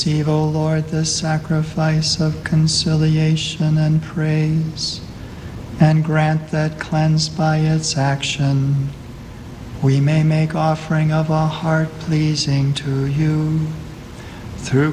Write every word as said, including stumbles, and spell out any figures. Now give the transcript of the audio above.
Receive, O Lord, the sacrifice of conciliation and praise, and grant that, cleansed by its action, we may make offering of a heart pleasing to you. Through